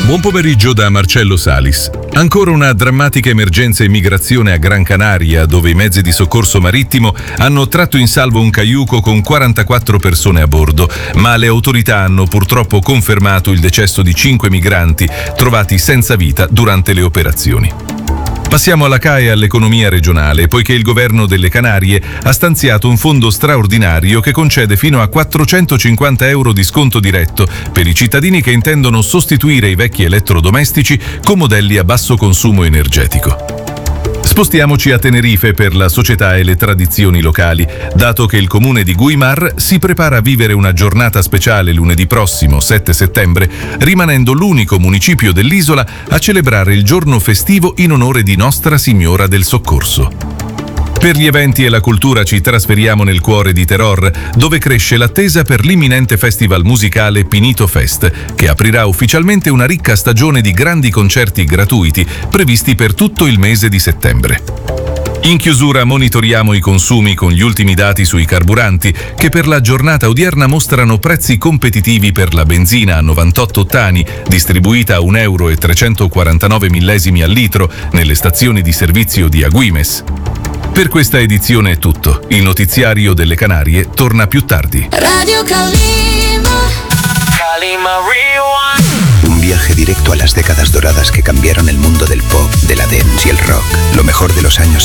Buon pomeriggio da Marcello Salis. Ancora una drammatica emergenza immigrazione a Gran Canaria, dove i mezzi di soccorso marittimo hanno tratto in salvo un caiuco con 44 persone a bordo, ma le autorità hanno purtroppo confermato il decesso di 5 migranti trovati senza vita durante le operazioni. Passiamo alla CAE e all'economia regionale, poiché il governo delle Canarie ha stanziato un fondo straordinario che concede fino a 450 euro di sconto diretto per i cittadini che intendono sostituire i vecchi elettrodomestici con modelli a basso consumo energetico. Spostiamoci a Tenerife per la società e le tradizioni locali, dato che il comune di Güímar si prepara a vivere una giornata speciale lunedì prossimo, 7 settembre, rimanendo l'unico municipio dell'isola a celebrare il giorno festivo in onore di Nostra Signora del Soccorso. Per gli eventi e la cultura ci trasferiamo nel cuore di Teror, dove cresce l'attesa per l'imminente festival musicale Pinito Fest, che aprirà ufficialmente una ricca stagione di grandi concerti gratuiti previsti per tutto il mese di settembre. In chiusura monitoriamo i consumi con gli ultimi dati sui carburanti, che per la giornata odierna mostrano prezzi competitivi per la benzina a 98 ottani, distribuita a €1,349 al litro nelle stazioni di servizio di Agüimes. Per questa edizione è tutto. Il notiziario delle Canarie torna più tardi. Radio Calima. Calima Rewind. Un viaje directo a las décadas doradas que cambiaron el mundo del pop, de la dance y el rock. Lo mejor de los años